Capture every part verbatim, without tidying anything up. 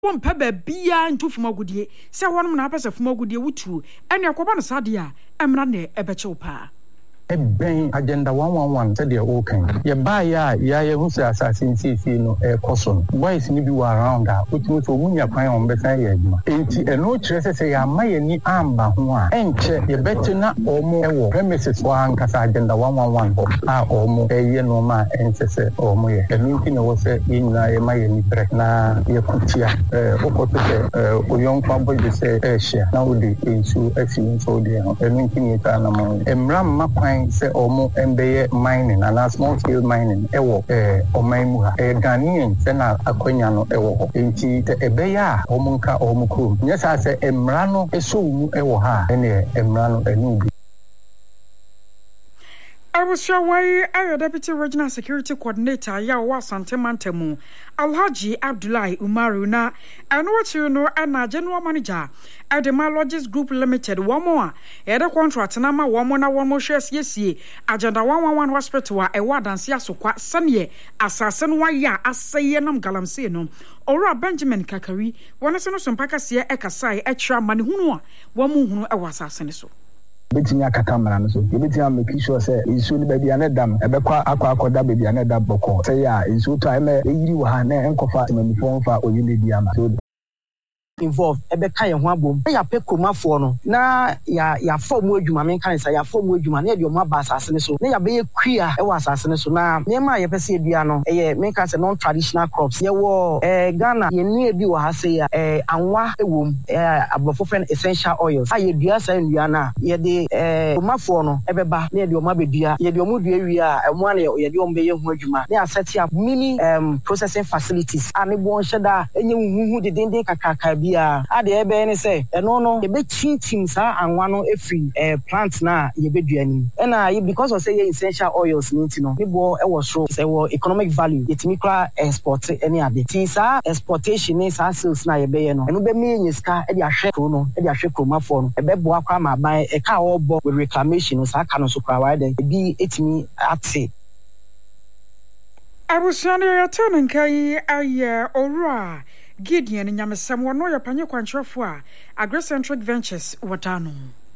One pebble bia into Fumogudie, say one man has a Fumogudie wutu, and your Coban Sadia, Emrane Ebechopa. Ben agenda one one one said they're okay. Ya buy ya ya ya who's assassin C C no air caution. Boys need to around that, which was a munya pine on better yedma. Ain't a no trace say ya may ni amba one. And check your better not or more premises one cast agenda one one one ah or more a year no ma and say or more. A meeting was in a may break na ya kutia uh or young family say Asia now the issue as you so there. A meeting it animal. Emram mapine say omo mbeye mining and small scale mining ewo eh omaimu eh Ghanaian say na akonya no ewo enti te ebeya omo nka omo krom nyesa say emra no eso mu ewo ha ene emra no enu bi. I was sure why our Deputy Regional Security Coordinator Yawa Santemantemu Alhaji Abdullahi Umaru na and what you know and General Manager at the Malogist Group Limited one more either contract nama one more na one more shares yes ye agenda one one one hospital a ward and siasokwa sanye assassin wa ya asayenam galamse no Ora Benjamin Kakari one asono sompaka se ekasai etra manhunu a wamu hunu e wasasene so betting a catamara, so you bet I'm making sure say it's soon baby and a dam, a bequa aqua baby and a dab boko. Say, yeah, it's so time, you have an encofa in the phone for or you need the involved ebe kan ho abom ya pekoma fo no na ya ya form adwuma men kan say ya form adwuma na de o ma ba asase ne so na ya be kua e wa asase ne so na ne ma ya pese bia no eh men kan say non traditional crops ye wo eh Ghana ye nu bi wo ha say ya eh anwa ewom eh abofofren essential oils aye dua say nua na ye de eh omafo no ebe ba na de o ma be dua ye de o mu dua wi a emo na ye de o be ye ho adwuma na asset ya mini um processing facilities ani bo nheda enye huhu de denden kakaka bi ade ebe ni say eno no ye be chinchim sa anwa no efri eh plant na ye be duani na because of say essential oils ni ti no ni bo e wo so say wo economic value yetimi kra export any ade ti sa exportation ni sa sales na ye be ye no eno be me nyiska e de ahwe kro no e de ahwe kromafo no e be bo akwa ma ban e ka wo bo with reclamation sa ka no so kra wa de bi etimi ate Abusani ya tenen kai aye ora Gideon Nyamesam wono ya panye kwantrofo a Agricentric Ventures watano.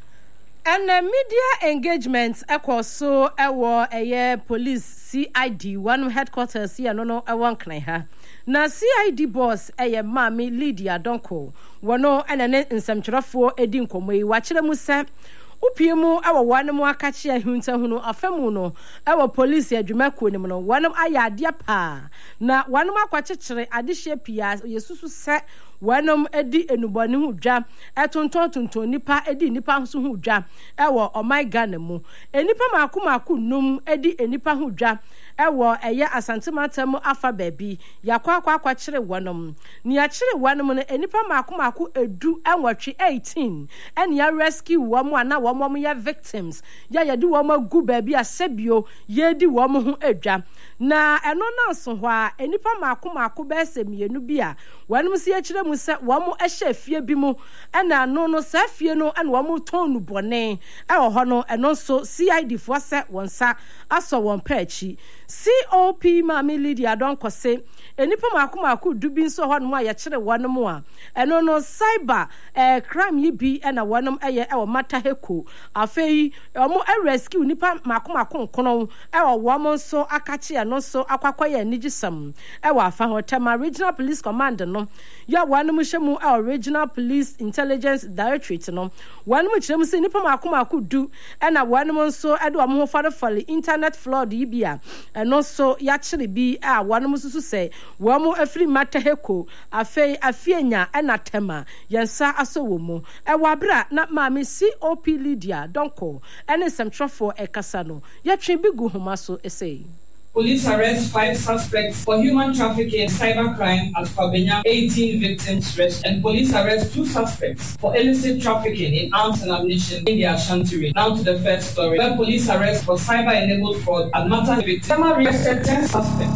And uh, media engagement ekoso ewo eye police C I D one headquarters here no no ewon kran ha. Na C I D boss eye Mami Lydia Donko wono enene nsamtwerefo edi nkomo yi wa kire mu se upiemu awa wanum akachi ahunta hunu afemu no awa police adwumakuo nim no wanum ayade pa na wanum akwachechire adehye pia yesusu se wanum edi enubone hu dwa etonton tonton nipa edi nipa nso hu dwa ewo omai Ghana mu enipa makomaku num edi enipa hu dwa ewo eye asantematamu afa baabi yakwa akwa akwachire wanum ni akire wanum no enipa makomaku edu enwatwe eighteen ene ya rescue wamu ana wamu ya victims ya yedi wamu gu baabi asebio yedi wamu hu edwa na eno na so ho a enipa makomaku be semienu bia wanum si akire mu se wamu ehye fie bi mu ena no no sa fie no ena wamu tonu bone e ho no eno so C I D fo se wonsa aso won pachi C O P Mami Lydia Donko se enipa makomaku dubi nso ho no a ya kire wanum a eno no cyber eh crime yi bi ena wanum eye e wo mata heko afei omo e rescue nipa makomaku nkono e wo womo nso akachi no so akwakoye nigisam e wo afa hotema regional police command no ya wanum hyemu e regional police intelligence directorate no wanum kyerem se nipa makomaku du ena wanum nso e de omo ho fare fale internet flood yi bia eno so ya kire bi a wanum susu se womo afri mata heko afei afienya ena tema yensa aso wo mu e wabra na maami C O P Lydia Donko ene semtrofo ekasa no yatwe bi gu homa so esei. Police arrest five suspects for human trafficking and cybercrime at Fabenya. eighteen victims rest, and police arrest two suspects for illicit trafficking in arms and ammunition in the Ashanti region. Now to the first story, where police arrest for cyber-enabled fraud at Mata victims. Arrested ten suspects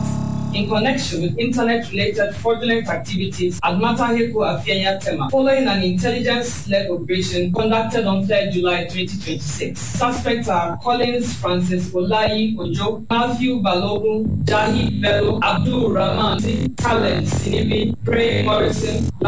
in connection with internet-related fraudulent activities at Mataheko Afianya Tema, following an intelligence-led operation conducted on third July twenty twenty-six. Suspects are Collins Francis Olayi Ojo, Matthew Balogun, Jahi Bello, Abdul Rahman, Talent Sinibi, Bray Morrison,